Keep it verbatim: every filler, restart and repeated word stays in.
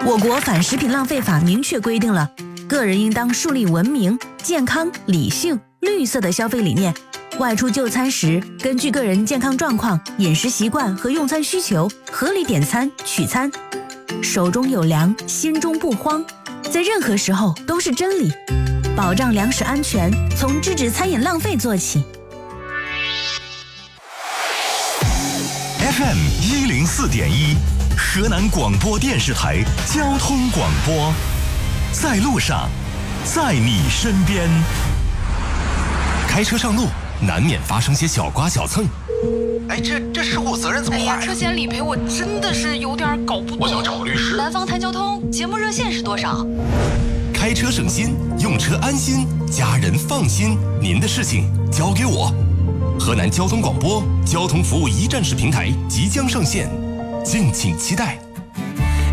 我国反食品浪费法明确规定了，个人应当树立文明、健康、理性、绿色的消费理念。外出就餐时，根据个人健康状况、饮食习惯和用餐需求，合理点餐取餐。手中有粮，心中不慌，在任何时候都是真理。保障粮食安全，从制止餐饮浪费做起。 F M 一零四点一，河南广播电视台交通广播，在路上，在你身边。开车上路，难免发生些小刮小蹭。 哎，这这事故责任怎么划呀？ 车险理赔我真的是有点搞不懂。 我想找个律师。 南方谈交通节目热线是多少？ 开车省心，用车安心，家人放心，您的事情交给我。河南交通广播交通服务一站式平台即将上线，敬请期待。